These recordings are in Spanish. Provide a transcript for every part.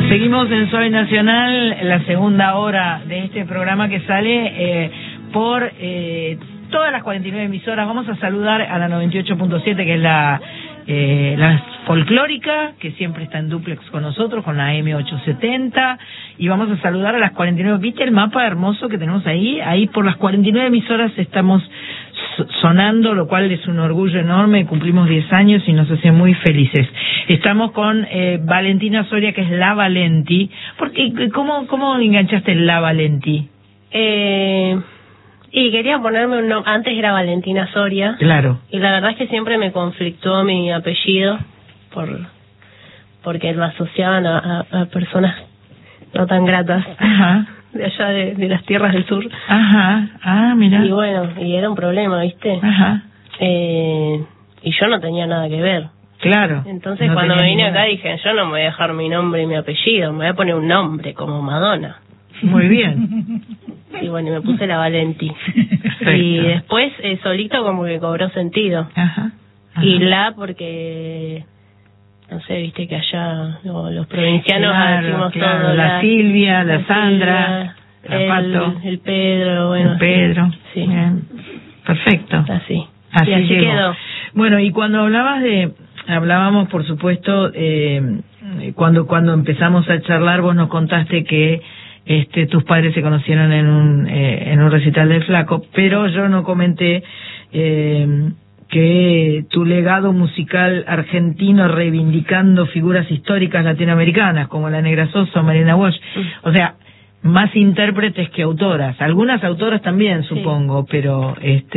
Seguimos en Soy Nacional, la segunda hora de este programa que sale por todas las 49 emisoras. Vamos a saludar a la 98.7, que es la folclórica, que siempre está en dúplex con nosotros, con la M870, y vamos a saludar a las 49. ¿Viste el mapa hermoso que tenemos ahí? Ahí por las 49 emisoras estamos sonando, lo cual es un orgullo enorme. Cumplimos 10 años y nos hace muy felices. Estamos con Valentina Soria, que es La Valenti. ¿Cómo enganchaste La Valenti? Y quería ponerme un nombre. Antes era Valentina Soria. Claro. Y la verdad es que siempre me conflictó mi apellido porque lo asociaban a personas no tan gratas. Ajá. De allá de las tierras del sur. Ajá. Ah, mira. Y bueno, y era un problema, ¿viste? Ajá. Y yo no tenía nada que ver. Claro. Entonces no cuando me vine ninguna... acá dije, yo no me voy a dejar mi nombre y mi apellido, me voy a poner un nombre como Madonna. Muy bien. Y bueno, me puse La Valenti. Perfecto. Y después solito como que cobró sentido. Ajá. Ajá. Y La porque, no sé, viste que allá los provincianos decimos claro, todo. La Silvia, la Sandra, Silvia, la Pato. el Pedro, bueno. El Pedro. Sí. Bien. Perfecto. Así. Así y así llegó. quedó. Bueno, y cuando hablábamos, por supuesto, cuando empezamos a charlar, vos nos contaste que tus padres se conocieron en un recital del Flaco, pero yo no comenté que tu legado musical argentino reivindicando figuras históricas latinoamericanas como la Negra Sosa o Marina Walsh, o sea, más intérpretes que autoras, algunas autoras también, supongo, sí. Pero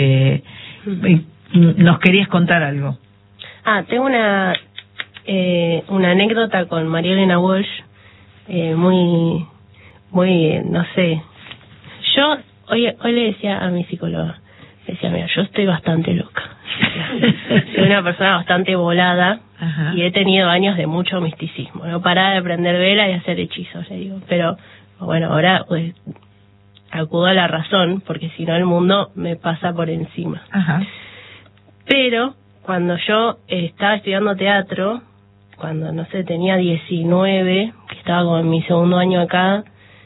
nos querías contar algo. Tengo una anécdota con María Elena Walsh, muy, no sé. Yo hoy le decía a mi psicóloga, mira, yo estoy bastante loca. Soy una persona bastante volada. Ajá. Y he tenido años de mucho misticismo. No paraba de prender velas y hacer hechizos, le digo. Pero bueno, ahora acudo a la razón, porque si no el mundo me pasa por encima. Ajá. Pero cuando yo estaba estudiando teatro, cuando, no sé, tenía 19, que estaba como en mi segundo año acá,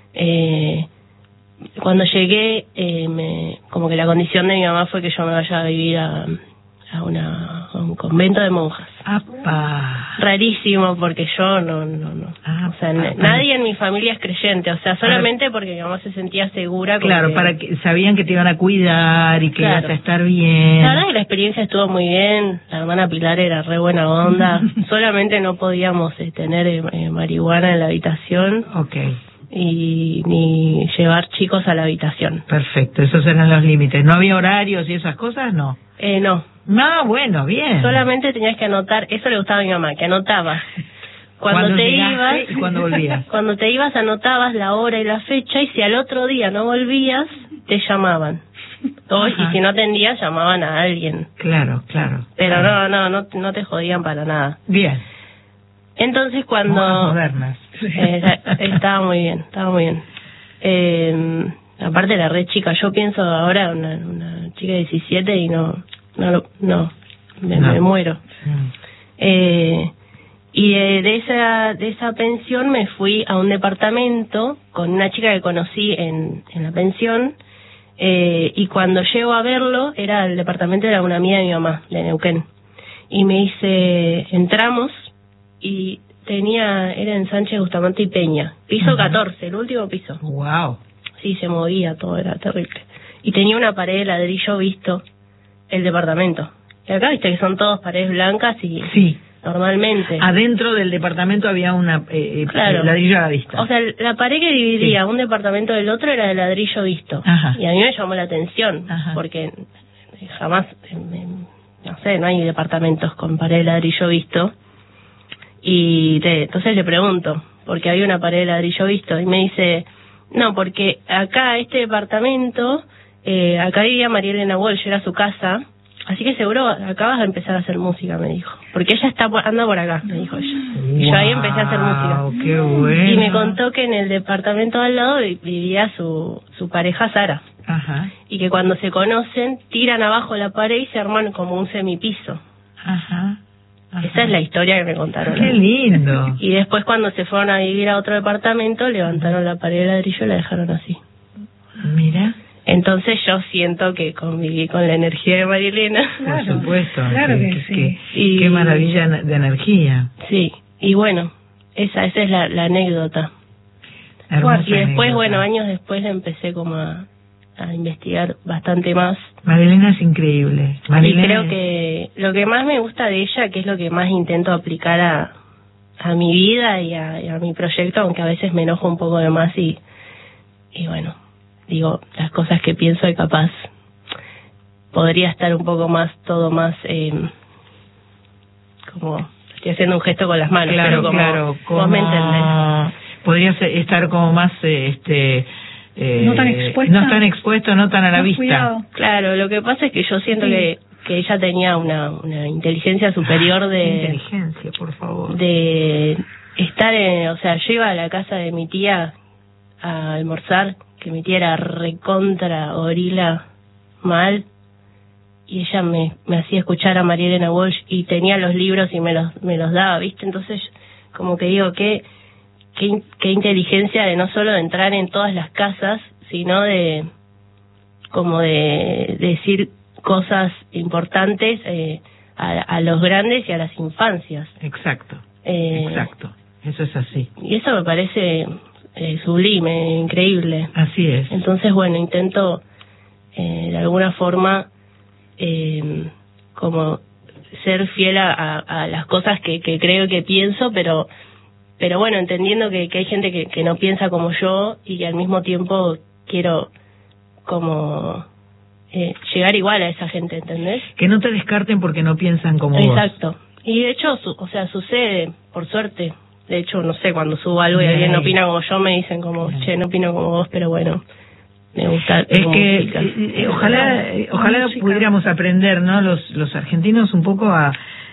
cuando llegué, como que la condición de mi mamá fue que yo me vaya a vivir a un convento de monjas. ¡Apa! Rarísimo, porque yo no. O sea, nadie en mi familia es creyente, o sea, solamente porque mi mamá se sentía segura. Claro, para que sabían que te iban a cuidar y que ibas a estar bien. La verdad es que la experiencia estuvo muy bien, la hermana Pilar era re buena onda, solamente no podíamos tener marihuana en la habitación. Okay. Y ni llevar chicos a la habitación. Perfecto, esos eran los límites. ¿No había horarios y esas cosas? No. No, bueno, bien. Solamente tenías que anotar, eso le gustaba a mi mamá, que anotabas. Cuando te ibas y cuando volvías. Cuando te ibas anotabas la hora y la fecha, y si al otro día no volvías, te llamaban. Y si no atendías, llamaban a alguien. Claro. Pero no te jodían para nada. Bien. Entonces cuando... modernas. Estaba muy bien. Aparte era re chica, yo pienso ahora una chica de 17 y me muero. Y de esa pensión me fui a un departamento con una chica que conocí en la pensión, y cuando llego a verlo, era el departamento de una amiga de mi mamá, de Neuquén, y me dice, entramos, y era en Sánchez Bustamante y Peña, piso 14, el último piso. Wow. Sí, se movía todo, era terrible. Y tenía una pared de ladrillo visto, el departamento. Y acá viste que son todos paredes blancas y... Sí. Normalmente. Adentro del departamento había una ladrillo a la vista. O sea, la pared que dividía un departamento del otro era de ladrillo visto. Ajá. Y a mí me llamó la atención, porque jamás, no sé, no hay departamentos con pared de ladrillo visto. Y entonces le pregunto, porque había una pared de ladrillo visto, y me dice, no, porque acá este departamento, acá vivía María Elena Walsh, era su casa, así que seguro acá vas a empezar a hacer música, me dijo, porque ella anda por acá, me dijo ella. Y yo ahí empecé a hacer música. Qué bueno. Y me contó que en el departamento de al lado vivía su pareja Sara. Ajá. Y que cuando se conocen, tiran abajo la pared y se arman como un semipiso. Ajá. Ajá. Esa es la historia que me contaron. ¡Qué lindo! Y después cuando se fueron a vivir a otro departamento, levantaron la pared de ladrillo y la dejaron así. Mira. Entonces yo siento que conviví con la energía de Marilena. Por supuesto. Claro que sí. Y qué maravilla de energía. Sí, y bueno, esa es la anécdota. Hermosa Y después, anécdota. bueno, años después empecé como a investigar bastante más. Marilena es increíble. Marilena Y creo que lo que más me gusta de ella, que es lo que más intento aplicar a mi vida y a mi proyecto, aunque a veces me enojo un poco de más y bueno, digo las cosas que pienso y capaz podría estar un poco más, todo más, como, estoy haciendo un gesto con las manos, claro, pero como, claro, vos me entendés. Podría estar como más, no tan expuesta. No tan expuesto, no tan a la Más vista. cuidado. Claro, lo que pasa es que yo siento Sí. que ella tenía una inteligencia superior Inteligencia, por favor. de estar o sea, yo iba a la casa de mi tía a almorzar, que mi tía era recontra gorila mal, y ella me hacía escuchar a María Elena Walsh y tenía los libros y me los daba, ¿viste? Entonces, como que digo, qué inteligencia de no solo de entrar en todas las casas, sino de como de decir cosas importantes a los grandes y a las infancias. Exacto. Exacto. Eso es así. Y eso me parece sublime, increíble. Así es. Entonces, bueno, intento de alguna forma como ser fiel a las cosas que creo que pienso, pero bueno, entendiendo que hay gente que no piensa como yo y que al mismo tiempo quiero como llegar igual a esa gente, ¿entendés? Que no te descarten porque no piensan como vos. Exacto. Y de hecho, o sea, sucede, por suerte. De hecho, no sé, cuando subo algo y alguien no opina como yo, me dicen como, che, no opino como vos, pero bueno, me gusta. Es que ojalá pudiéramos aprender, ¿no? Los argentinos un poco a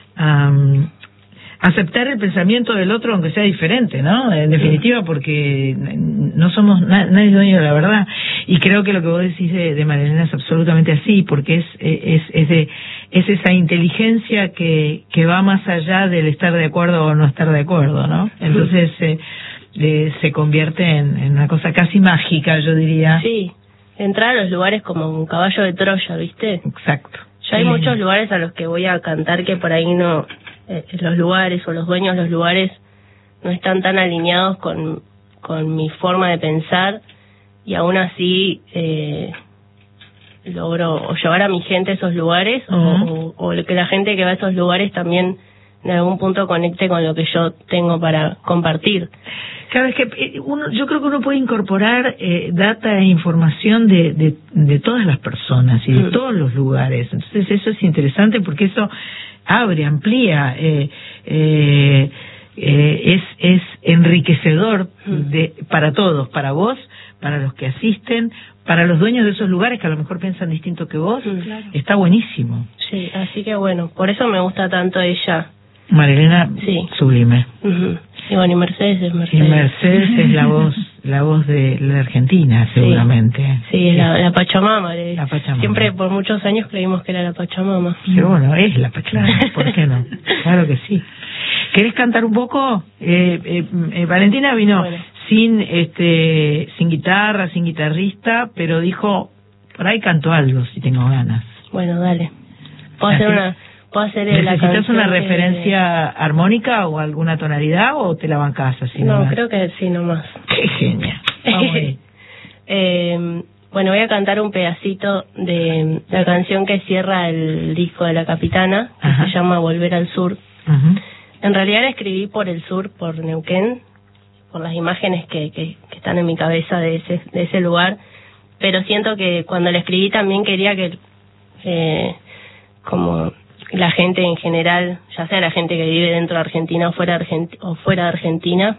aceptar el pensamiento del otro, aunque sea diferente, ¿no? En definitiva, porque no somos nadie es dueño de la verdad. Y creo que lo que vos decís de Marilena es absolutamente así, porque es esa inteligencia que va más allá del estar de acuerdo o no estar de acuerdo, ¿no? Entonces se convierte en una cosa casi mágica, yo diría. Sí, entrar a los lugares como un caballo de Troya, ¿viste? Exacto. Yo hay muchos lugares a los que voy a cantar que por ahí no, los lugares o los dueños de los lugares no están tan alineados con mi forma de pensar, y aún así logro o llevar a mi gente a esos lugares, o que la gente que va a esos lugares también en algún punto conecte con lo que yo tengo para compartir. Claro, es que yo creo que uno puede incorporar data e información de todas las personas y de todos los lugares. Entonces eso es interesante porque eso abre, amplía, es enriquecedor para todos, para vos, para los que asisten, para los dueños de esos lugares que a lo mejor piensan distinto que vos. Claro. Está buenísimo. Sí, así que bueno, por eso me gusta tanto ella. Marilena, sí. Sublime. Y bueno, y Mercedes es Mercedes. Y Mercedes es la voz de la Argentina, seguramente. Sí, es la Pachamama. La Pachamama. Siempre por muchos años creímos que era la Pachamama. Sí, bueno, es la Pachamama, ¿por qué no? Claro que sí. ¿Querés cantar un poco? Valentina vino sin guitarra, sin guitarrista, pero dijo, por ahí canto algo si tengo ganas. Bueno, dale. ¿Puedo hacer la ¿Necesitas canción una referencia armónica o alguna tonalidad o te la bancás así? No, nomás? creo que sí nomás. ¡Qué genial! Vamos ahí. Bueno, voy a cantar un pedacito de la canción que cierra el disco de La Capitana, que se llama Volver al Sur. En realidad la escribí por el sur, por Neuquén, por las imágenes que están en mi cabeza de ese lugar, pero siento que cuando la escribí también quería que como la gente en general, ya sea la gente que vive dentro de Argentina o fuera de Argentina,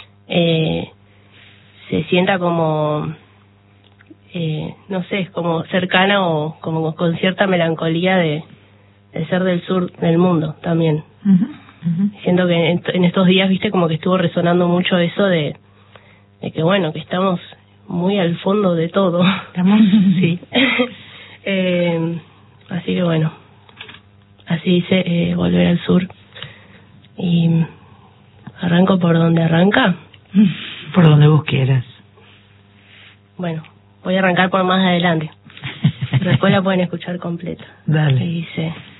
se sienta como no sé, como cercana o como con cierta melancolía de ser del sur del mundo también. Siento que en estos días, viste, como que estuvo resonando mucho eso de que bueno, que estamos muy al fondo de todo. ¿Estamos? Sí. Así que bueno, así dice Volver al Sur. Y arranco por donde arranca. Por donde vos quieras. Bueno, voy a arrancar por más adelante. Después la pueden escuchar completa. Dale. Y dice...